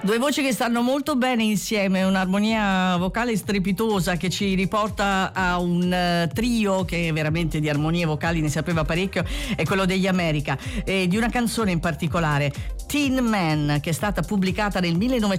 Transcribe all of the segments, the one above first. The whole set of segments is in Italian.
Due voci che stanno molto bene insieme, un'armonia vocale strepitosa che ci riporta a un trio che veramente di armonie vocali ne sapeva parecchio, è quello degli America, e di una canzone in particolare, Tin Man, che è stata pubblicata nel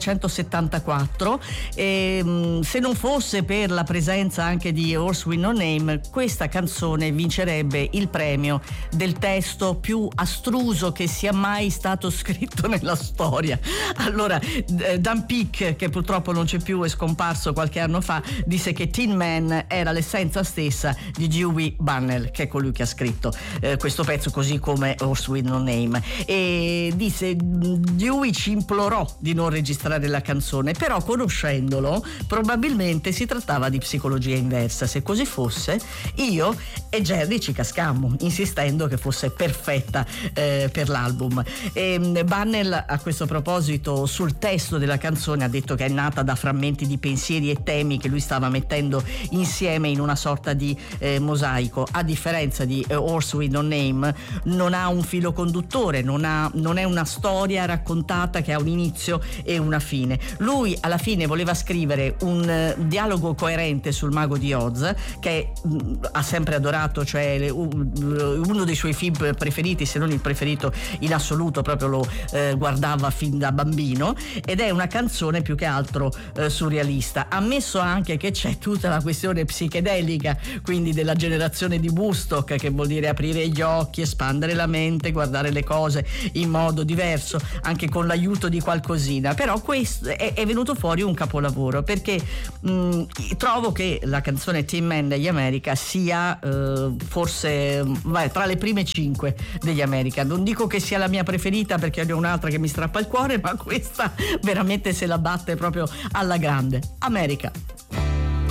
1974. Se non fosse per la presenza anche di Horse with No Name, questa canzone vincerebbe il premio del testo più astruso che sia mai stato scritto nella storia. Allora, Dan Peek, che purtroppo non c'è più, è scomparso qualche anno fa, disse che Tin Man era l'essenza stessa di Dewey Bunnell, che è colui che ha scritto questo pezzo, così come Horse with No Name. E disse: Dewey ci implorò di non registrare la canzone, però conoscendolo probabilmente si trattava di psicologia inversa. Se così fosse, io e Jerry ci cascammo insistendo che fosse perfetta per l'album. E Bunnell a questo proposito sul testo della canzone ha detto che è nata da frammenti di pensieri e temi che lui stava mettendo insieme in una sorta di mosaico. A differenza di Horse with No Name, non ha un filo conduttore, non è una storia raccontata che ha un inizio e una fine. Lui alla fine voleva scrivere un dialogo coerente sul Mago di Oz, che ha sempre adorato, cioè uno dei suoi film preferiti, se non il preferito in assoluto, proprio lo guardava fin da bambino, ed è una canzone più che altro surrealista. Ammesso anche che c'è tutta la questione psichedelica, quindi della generazione di Woodstock, che vuol dire aprire gli occhi, espandere la mente, guardare le cose in modo diverso, anche con l'aiuto di qualcosina. Però questo è venuto fuori un capolavoro, perché trovo che la canzone Tin Man degli America sia forse tra le prime 5 degli America. Non dico che sia la mia preferita, perché ne ho un'altra che mi strappa il cuore, ma questa veramente se la batte proprio alla grande. America.